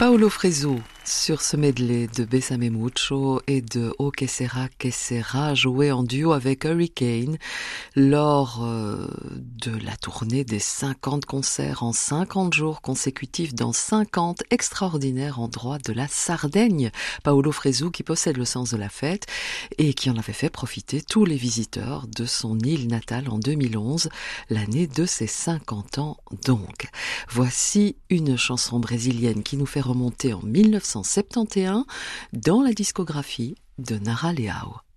Paolo Fresu sur ce medley de Bésame Mucho et de O Que Sera, joué en duo avec Hurricane lors de la tournée des 50 concerts en 50 jours consécutifs dans 50 extraordinaires endroits de la Sardaigne. Paolo Fresu qui possède le sens de la fête et qui en avait fait profiter tous les visiteurs de son île natale en 2011, l'année de ses 50 ans donc. Voici une chanson brésilienne qui nous fait remonter en 1971 dans la discographie de Nara Leão.